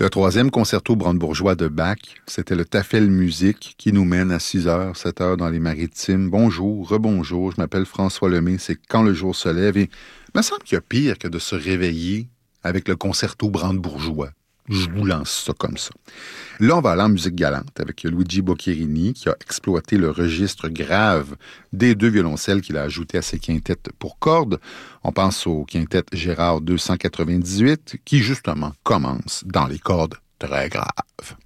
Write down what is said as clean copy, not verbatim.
Le troisième concerto brandebourgeois de Bach, c'était le Tafel Musique qui nous mène à 6h, 7h dans les Maritimes. Bonjour, rebonjour, je m'appelle François Lemay, c'est Quand le jour se lève et il me semble qu'il y a pire que de se réveiller avec le concerto brandebourgeois. Je vous lance ça comme ça. Là, on va aller en musique galante avec Luigi Boccherini qui a exploité le registre grave des deux violoncelles qu'il a ajoutés à ses quintettes pour cordes. On pense au quintette Gérard 298 qui, justement, commence dans les cordes très graves.